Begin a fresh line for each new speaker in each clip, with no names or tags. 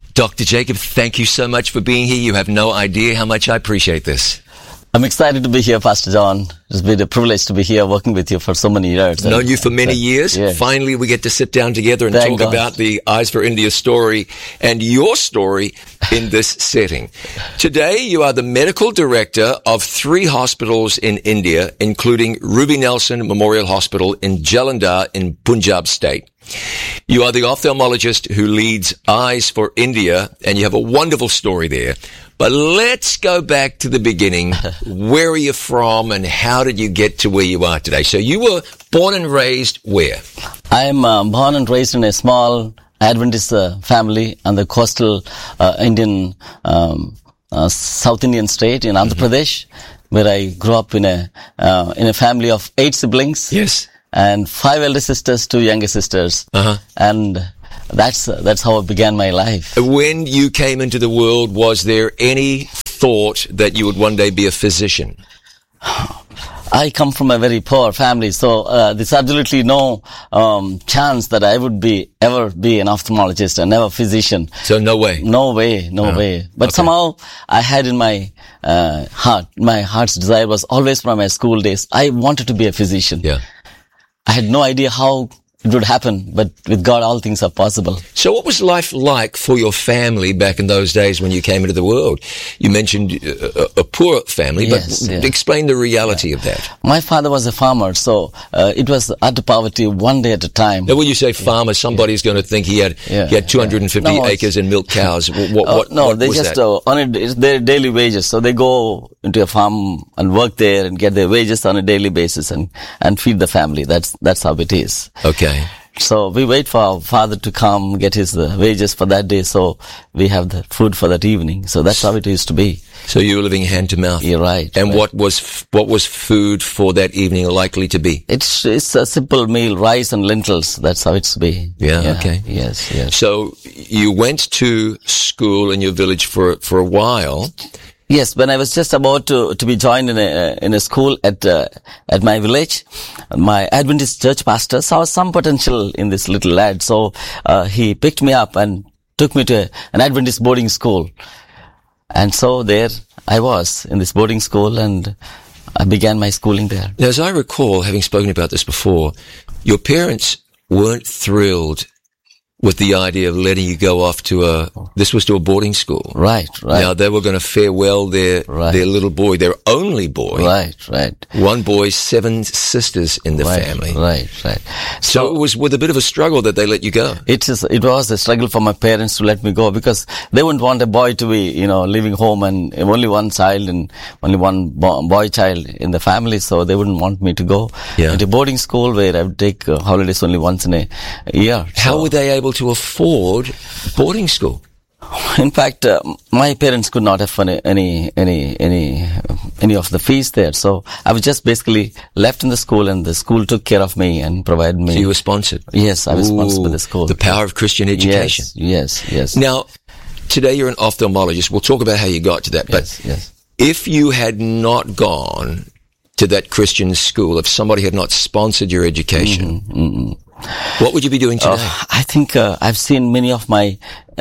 Dr. Jacob, thank you so much for being here. You have no idea how much I appreciate this.
I'm excited to be here, Pastor John. It's been a privilege to be here working with you for so many years.
Known you for many years.
Yeah.
Finally, we get to sit down together and
Thank
talk
God.
about the Eyes for India story and your story in this setting. Today, you are the medical director of 3 hospitals in India, including Ruby Nelson Memorial Hospital in Jalandhar in Punjab state. You are the ophthalmologist who leads Eyes for India, and you have a wonderful story there. But let's go back to the beginning. Where are you from and how did you get to where you are today? So you were born and raised where?
I'm born and raised in a small Adventist family on the coastal Indian, South Indian state in Andhra Pradesh, where I grew up in a family of 8 siblings.
Yes.
And 5 elder sisters, 2 younger sisters. And that's how I began my life.
When you came into the world, was there any thought that you would one day be a physician?
I come from a very poor family, so there's absolutely no chance that I would ever be an ophthalmologist and never a physician.
So no way?
No way. But somehow I had in my heart's desire was always from my school days. I wanted to be a physician.
Yeah.
I had no idea how it would happen, but with God, all things are possible.
So what was life like for your family back in those days when you came into the world? You mentioned a poor family,
Yes,
but
yeah.
explain the reality of that.
My father was a farmer, so it was utter poverty one day at a time.
Now, when you say farmer, somebody's going to think he had 250
No,
acres and milked cows. What
they
was
just
that?
it's their daily wages. So they go into a farm and work there and get their wages on a daily basis and feed the family. That's how it is.
Okay.
So we wait for our father to come, get his wages for that day, so we have the food for that evening. So that's how it used to be.
So you were living hand to mouth.
You're right.
And
right.
what was food for that evening likely to be?
It's a simple meal, rice and lentils. That's how it's to be.
Yeah, okay.
Yes.
So you went to school in your village for a while.
Yes, when I was just about to be joined in a school at my village, my Adventist church pastor saw some potential in this little lad. So, he picked me up and took me to an Adventist boarding school. And so there I was in this boarding school and I began my schooling there.
Now, as I recall, having spoken about this before, your parents weren't thrilled with the idea of letting you go off to a boarding school.
Right.
Now, they were going to farewell their little boy, their only boy.
Right.
1 boy, 7 sisters in the family.
Right.
So it was with a bit of a struggle that they let you go.
It was a struggle for my parents to let me go because they wouldn't want a boy to be, leaving home and only one child and only one boy child in the family. So they wouldn't want me to go into boarding school where I would take holidays only once in a year.
How were they able to afford boarding school?
In fact, my parents could not afford any of the fees there. So I was just basically left in the school and the school took care of me and provided me.
So you were sponsored?
Yes, I was sponsored by the school.
The power of Christian education.
Yes.
Now, today you're an ophthalmologist. We'll talk about how you got to that. But if you had not gone to that Christian school, if somebody had not sponsored your education, what would you be doing today?
I think I've seen many of my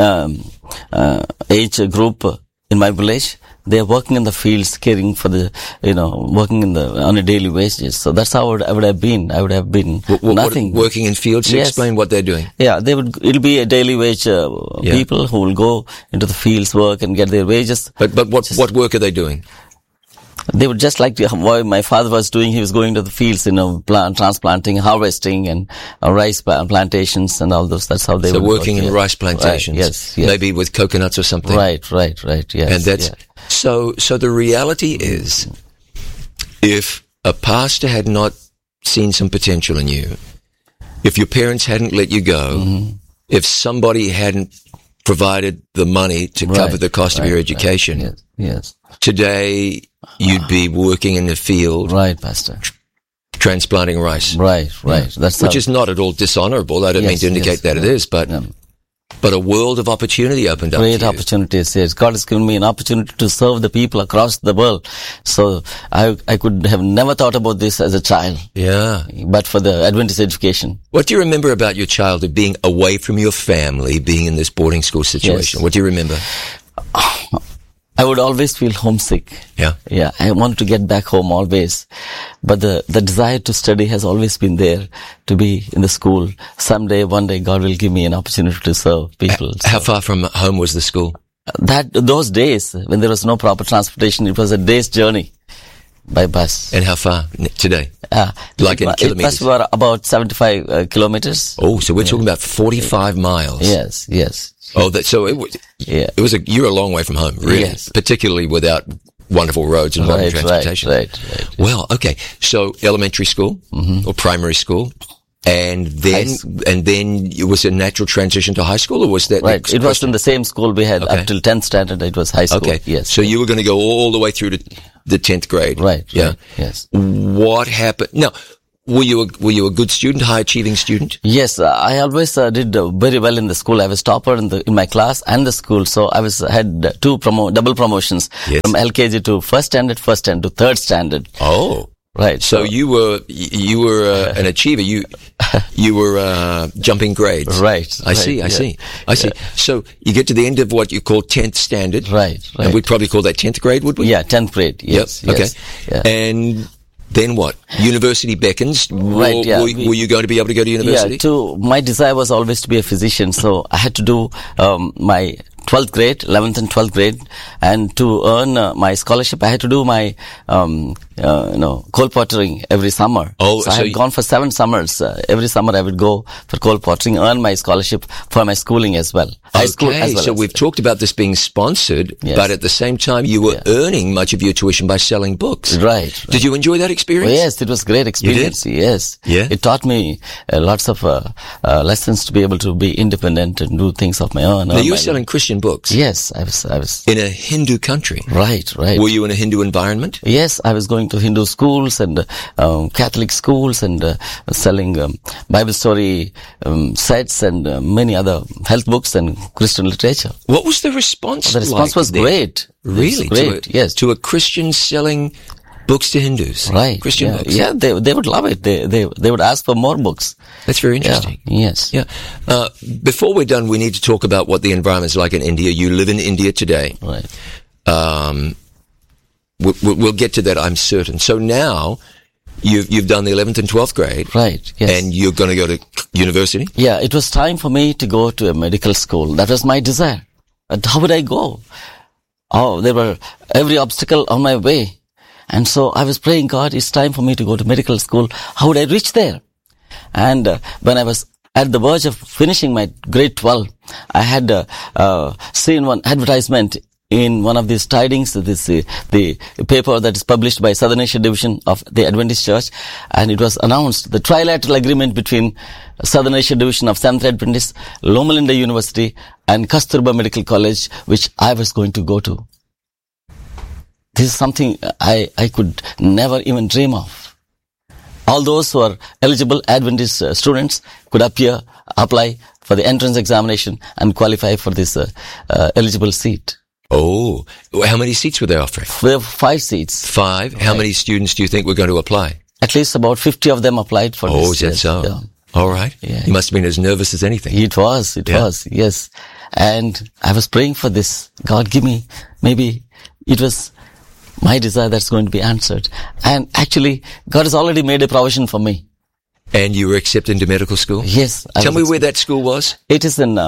age group in my village. They're working in the fields, caring for working on a daily basis. So that's how I would have been. I would have been nothing.
Working in fields?
Yes.
Explain what they're doing.
Yeah, it'll be a daily wage people who will go into the fields, work and get their wages.
But what work are they doing?
They would just like to, what my father was doing, he was going to the fields, transplanting, harvesting and rice plantations and all those. That's how they would work.
So working in rice plantations.
Right, yes.
Maybe with coconuts or something.
Right, yes.
And that's, so the reality is, if a pastor had not seen some potential in you, if your parents hadn't let you go, if somebody hadn't provided the money to cover the cost of your education,
yes.
Today, you'd be working in the field.
Right, Pastor.
Transplanting rice.
Right. That's
which is not at all dishonorable. I don't mean to indicate that it is, but But a world of opportunity opened up.
Great
to you.
opportunities. Yes, God has given me an opportunity to serve the people across the world. So I could have never thought about this as a child.
Yeah.
But for the Adventist education.
What do you remember about your childhood, being away from your family, being in this boarding school situation?
Yes.
What do you remember?
I would always feel homesick.
Yeah.
Yeah. I wanted to get back home always. But the desire to study has always been there, to be in the school. Someday, one day, God will give me an opportunity to serve people.
How far from home was the school?
Those days, when there was no proper transportation, it was a day's journey by bus.
And how far today? Like in
It
kilometers?
was about 75 kilometers.
Oh, so we're talking about 45 miles.
Yes.
Oh, it was you're a long way from home, really.
Yes.
Particularly without wonderful roads and modern transportation.
Right.
Well, okay. So elementary school or primary school, and then it was a natural transition to high school, or was that
right? It was in the same school we had up till 10th standard. It was high school.
Okay.
Yes.
So you were going to go all the way through to the 10th grade.
Right.
Yeah.
Yes.
What happened? Now, were you a good student, high achieving student?
Yes, I always did very well in the school. I was topper in my class and the school. So I had double promotions from LKG to first standard to third standard.
Oh.
Right.
So you were an achiever. You were jumping grades.
Right.
I see. So you get to the end of what you call 10th standard.
Right.
And we'd probably call that 10th grade, would we?
Yeah, 10th grade. Yes.
Yep. Okay.
Yes, yeah.
And then what? University beckons.
Right. Yeah.
Were you going to be able to go to university?
Yeah. My desire was always to be a physician, so I had to do my 12th grade, 11th and 12th grade, and to earn my scholarship, I had to do my, coal pottering every summer.
Oh,
so I had gone for 7 summers. Every summer I would go for coal pottering, earn my scholarship for my schooling as well. High school as well.
So we've talked about this being sponsored, but at the same time you were earning much of your tuition by selling books.
Right.
Did you enjoy that experience?
Well, yes, it was a great experience.
You did?
Yes.
Yeah.
It taught me lots of lessons to be able to be independent and do things of my own.
Now you were selling Christian books.
Yes, I was.
In a Hindu country.
Right.
Were you in a Hindu environment?
Yes, I was going to Hindu schools and Catholic schools and selling Bible story sets and many other health books and Christian literature.
What was the response?
The response was great.
Really?
Great. Yes.
To a Christian selling books to Hindus.
Right.
Christian books.
Yeah, they would love it. They would ask for more books.
That's very interesting.
Yeah. Yes.
Yeah. Before we're done, we need to talk about what the environment is like in India. You live in India today.
Right.
We'll get to that, I'm certain. So now you've done the 11th and 12th grade.
Right. Yes.
And you're going to go to university?
Yeah, it was time for me to go to a medical school. That was my desire. But how would I go? Oh, there were every obstacle on my way. And so I was praying, God, it's time for me to go to medical school. How would I reach there? And when I was at the verge of finishing my grade 12, I had seen one advertisement in one of these tidings, the paper that is published by Southern Asia Division of the Adventist Church, and it was announced the trilateral agreement between Southern Asia Division of Seventh Adventist, Loma Linda University, and Kasturba Medical College, which I was going to go to. This is something I could never even dream of. All those who are eligible Adventist students could apply for the entrance examination and qualify for this eligible seat.
Oh, how many seats were they offering?
We have 5 seats.
5? How many students do you think were going to apply?
At least about 50 of them applied for this.
Oh, is that so?
Yeah.
All right.
Yeah.
You must have been as nervous as anything.
It was, yes. And I was praying for this. God, give me, maybe it was my desire that's going to be answered. And actually, God has already made a provision for me.
And you were accepted into medical school?
Yes.
Tell me where that school was.
It is in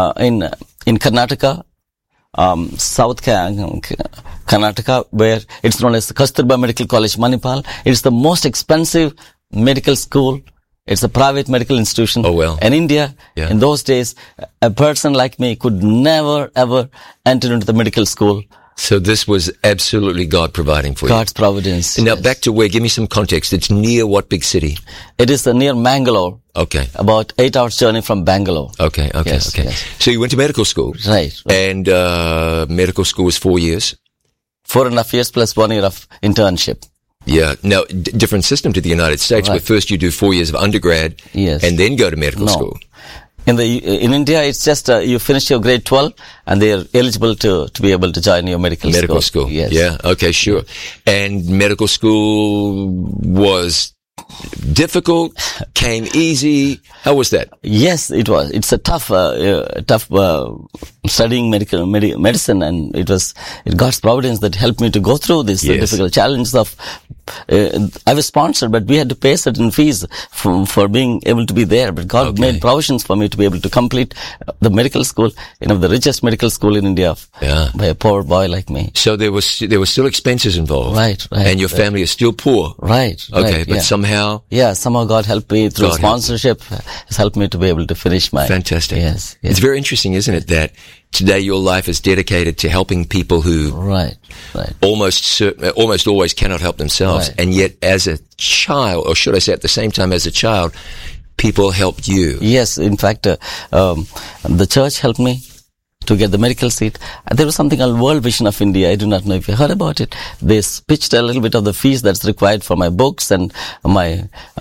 Karnataka, South Karnataka, where it's known as the Kasturba Medical College, Manipal. It's the most expensive medical school. It's a private medical institution.
Oh, well.
In India, in those days, a person like me could never, ever enter into the medical school.
So this was absolutely God providing for you.
God's providence.
And now back to where, give me some context. It's near what big city?
It is near Mangalore.
Okay.
About 8 hours journey from Bangalore.
Okay.
Yes.
So you went to medical school.
Right.
And medical school was 4 years?
4.5 years plus 1 year of internship.
Yeah. Now, different system to the United States, where first you do 4 years of undergrad and then go to medical school.
In India, it's just you finish your grade 12 and they're eligible to be able to join your medical school. Yes.
Yeah. Okay. Sure. And medical school was difficult, came easy. How was that?
Yes, it was. It's a tough studying medicine, and it was God's providence that helped me to go through this difficult challenges of. I was sponsored, but we had to pay certain fees for being able to be there. But God made provisions for me to be able to complete the medical school, the richest medical school in India, by a poor boy like me.
So there was still expenses involved,
right?
And your family is still poor,
right?
Okay, but somehow,
God helped me through sponsorship. Has helped me to be able to finish my.
Fantastic.
Yes.
It's very interesting, isn't it, that today your life is dedicated to helping people who almost always cannot help themselves. And yet as a child, or should I say at the same time as a child, people helped you.
Yes. In fact, the church helped me to get the medical seat. There was something called World Vision of India. I do not know if you heard about it. They pitched a little bit of the fees that's required for my books and my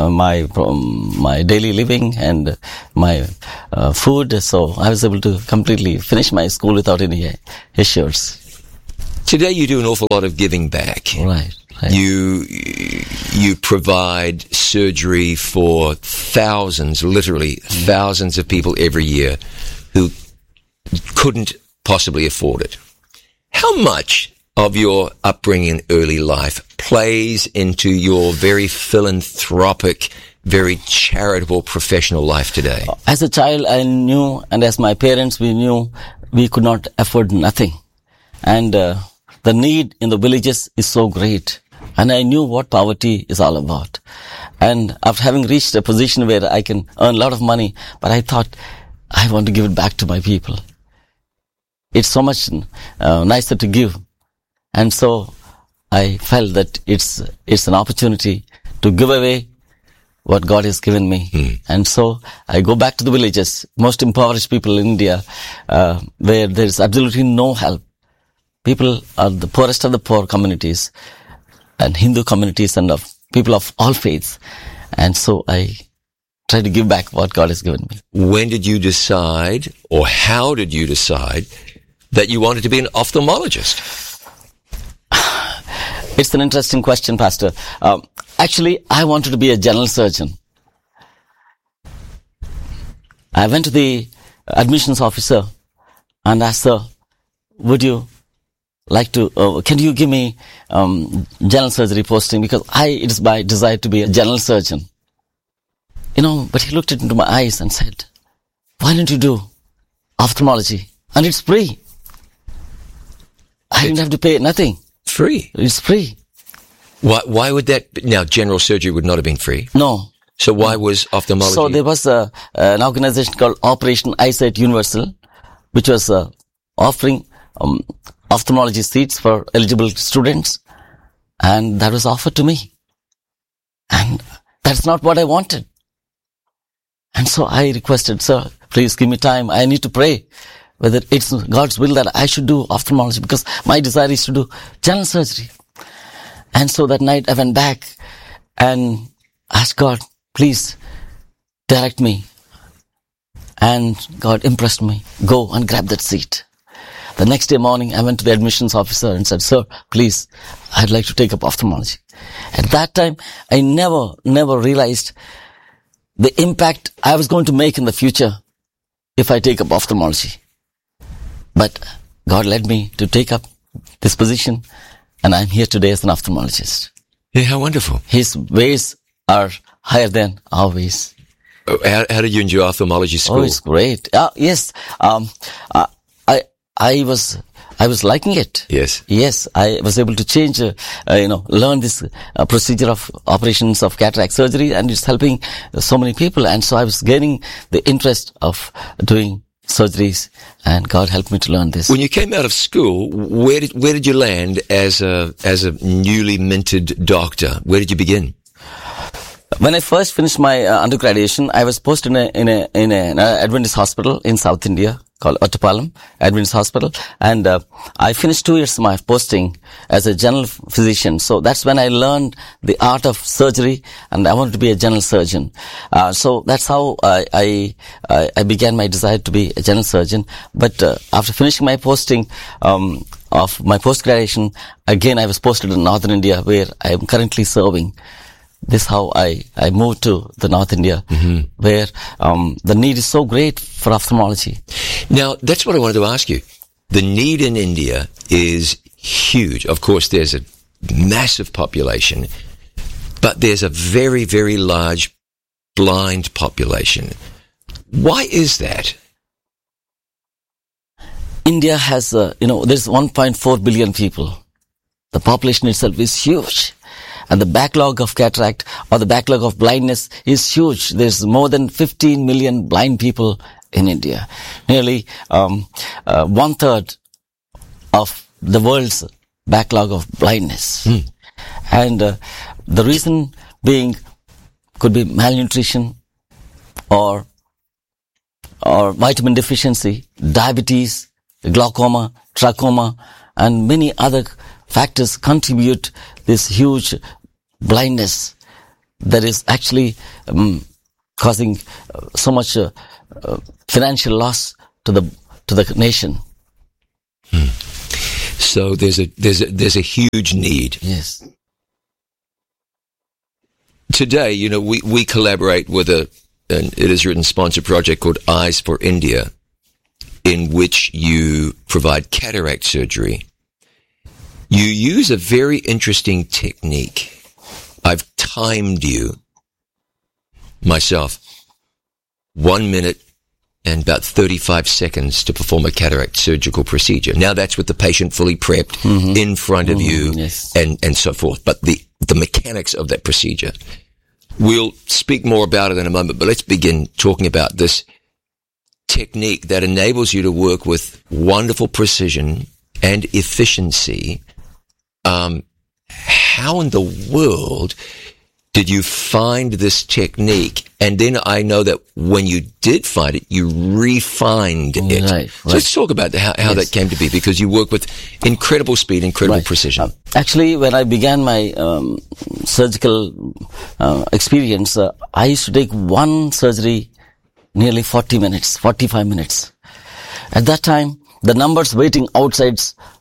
daily living and my food. So I was able to completely finish my school without any issues.
Today you do an awful lot of giving back.
Right.
You provide surgery for literally thousands of people every year who couldn't possibly afford it. How much of your upbringing in early life plays into your very philanthropic, very charitable professional life today?
As a child, I knew, and as my parents, we knew we could not afford nothing. And the need in the villages is so great. And I knew what poverty is all about. And after having reached a position where I can earn a lot of money, but I thought, I want to give it back to my people. It's so much nicer to give. And so I felt that it's an opportunity to give away what God has given me. And so I go back to the villages, most impoverished people in India, where there's absolutely no help. People are the poorest of the poor communities, and Hindu communities, and of people of all faiths. And so I try to give back what God has given me.
When did you decide, or how did you decide, that you wanted to be an ophthalmologist?
It's an interesting question, Pastor. Actually, I wanted to be a general surgeon. I went to the admissions officer and asked, sir, would you like to, can you give me general surgery posting? Because it is my desire to be a general surgeon. But he looked into my eyes and said, why don't you do ophthalmology? And it's free. I didn't have to pay nothing.
Free?
It's free.
Why would that, now general surgery would not have been free?
No.
So why was ophthalmology?
So there was an organization called Operation Eyesight Universal, which was offering ophthalmology seats for eligible students, and that was offered to me. And that's not what I wanted. And so I requested, sir, please give me time. I need to pray whether it's God's will that I should do ophthalmology, because my desire is to do general surgery. And so that night I went back and asked God, please direct me. And God impressed me. Go and grab that seat. The next day morning, I went to the admissions officer and said, sir, please, I'd like to take up ophthalmology. At that time, I never realized the impact I was going to make in the future if I take up ophthalmology. But God led me to take up this position, and I'm here today as an ophthalmologist.
Yeah, how wonderful.
His ways are higher than our ways.
How did you enjoy ophthalmology school?
Oh, it's great. Yes. I was liking it.
Yes.
Yes. I was able to change, learn this procedure of operations of cataract surgery, and it's helping so many people. And so I was gaining the interest of doing surgeries, and God helped me to learn this.
When you came out of school, where did you land as a newly minted doctor? Where did you begin?
When I first finished my undergraduation, I was posted in an Adventist hospital in South India called Ottapalam Adventist Hospital. And I finished 2 years my posting as a general physician. So that's when I learned the art of surgery, and I wanted to be a general surgeon. So that's how I began my desire to be a general surgeon. But after finishing my posting of my post-graduation, again I was posted in Northern India, where I am currently serving. This is how I moved to the North India, where the need is so great for ophthalmology.
Now, that's what I wanted to ask you. The need in India is huge. Of course, there's a massive population, but there's a very, very large blind population. Why is that?
India has, there's 1.4 billion people. The population itself is huge. And the backlog of cataract or the backlog of blindness is huge. There's more than 15 million blind people in India. Nearly 1/3 of the world's backlog of blindness. And the reason being could be malnutrition or vitamin deficiency, diabetes, glaucoma, trachoma, and many other factors contribute this huge blindness that is actually causing so much financial loss to the nation.
So there's a huge need.
Yes.
Today, we collaborate with an It Is Written sponsored project called Eyes for India, in which you provide cataract surgery. You use a very interesting technique. I've timed you, myself, 1 minute and about 35 seconds to perform a cataract surgical procedure. Now that's with the patient fully prepped in front of you,
yes.
and so forth. But the mechanics of that procedure, we'll speak more about it in a moment, but let's begin talking about this technique that enables you to work with wonderful precision and efficiency. How in the world did you find this technique? And then I know that when you did find it, you refined it.
Right.
So let's talk about how that came to be, because you work with incredible speed, incredible precision.
Actually, when I began my surgical experience, I used to take one surgery nearly 45 minutes. At that time, the numbers waiting outside,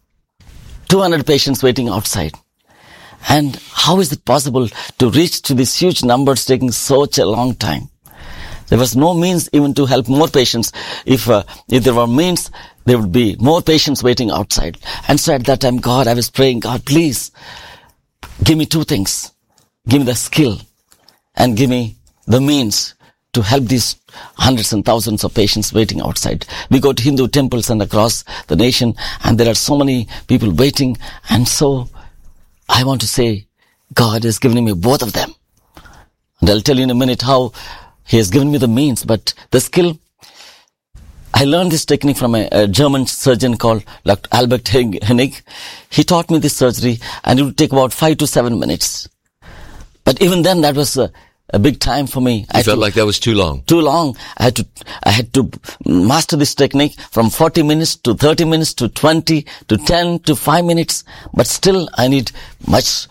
200 patients waiting outside. And how is it possible to reach to these huge numbers taking such a long time? There was no means even to help more patients. If there were means, there would be more patients waiting outside. And so at that time, God, I was praying, God, please give me two things. Give me the skill and give me the means to help these hundreds and thousands of patients waiting outside. We go to Hindu temples and across the nation, and there are so many people waiting. And so I want to say, God has given me both of them. And I'll tell you in a minute how He has given me the means, but the skill, I learned this technique from a German surgeon called Dr. Albert Hennig. He taught me this surgery, and it would take about 5 to 7 minutes. But even then, that was a big time for me.
I felt like that was too long.
Too long. I had to master this technique from 40 minutes to 30 minutes to 20 to 10 to 5 minutes. But still, I need much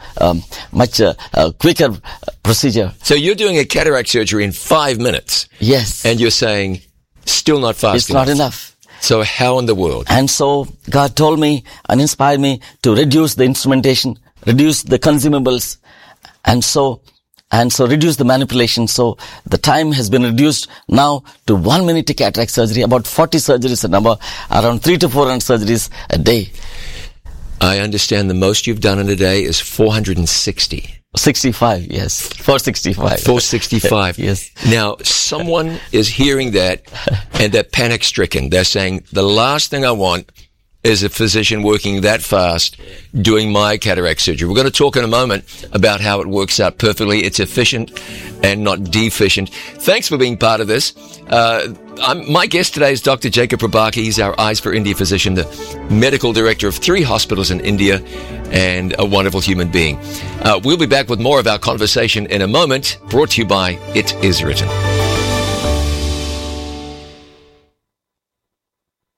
quicker procedure.
So you're doing a cataract surgery in 5 minutes.
Yes.
And you're saying, still not fast
It's
enough.
not enough.
So how in the world?
And so God told me and inspired me to reduce the instrumentation, reduce the consumables, and so reduce the manipulation. So the time has been reduced now to 1 minute cataract surgery, about 40 surgeries a number, around 300 to 400 surgeries a day.
I understand the most you've done in a day is 460.
65, yes. 465.
465.
Yes.
Now, someone is hearing that and they're panic stricken. They're saying, the last thing I want is a physician working that fast doing my cataract surgery. We're going to talk in a moment about how it works out perfectly. It's efficient and not deficient. Thanks for being part of this. My guest today is Dr. Jacob Prabhakar. He's our Eyes for India physician, the medical director of 3 hospitals in India, and a wonderful human being. We'll be back with more of our conversation in a moment, brought to you by It Is Written.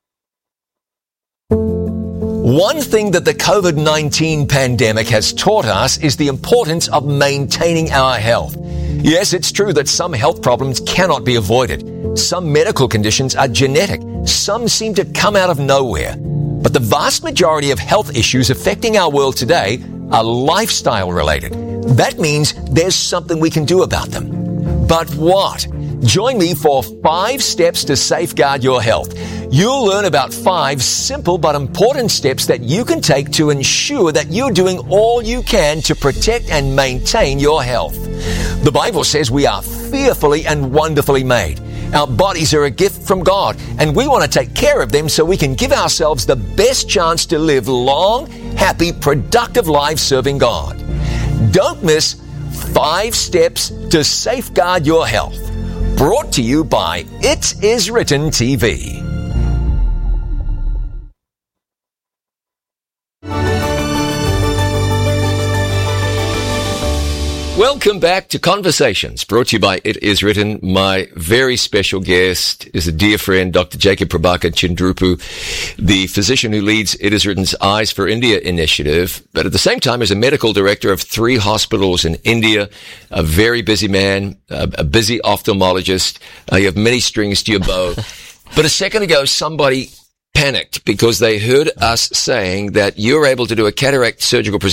One thing that the COVID-19 pandemic has taught us is the importance of maintaining our health. Yes, it's true that some health problems cannot be avoided. Some medical conditions are genetic. Some seem to come out of nowhere. But the vast majority of health issues affecting our world today are lifestyle related. That means there's something we can do about them. But what? Join me for 5 steps to safeguard your health. You'll learn about 5 simple but important steps that you can take to ensure that you're doing all you can to protect and maintain your health. The Bible says we are fearfully and wonderfully made. Our bodies are a gift from God, and we want to take care of them so we can give ourselves the best chance to live long, happy, productive lives serving God. Don't miss 5 steps to safeguard your health. Brought to you by It Is Written TV. Welcome back to Conversations, brought to you by It Is Written. My very special guest is a dear friend, Dr. Jacob Prabhakar Chindrupu, the physician who leads It Is Written's Eyes for India initiative, but at the same time is a medical director of 3 hospitals in India, a very busy man, a busy ophthalmologist. You have many strings to your bow. But a second ago, somebody panicked because they heard us saying that you're able to do a cataract surgical procedure